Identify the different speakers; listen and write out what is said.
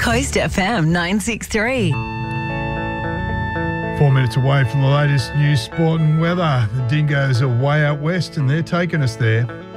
Speaker 1: Coast FM 963.
Speaker 2: 4 minutes away from the latest news, sport and weather. The Dingoes are way out west and they're taking us there.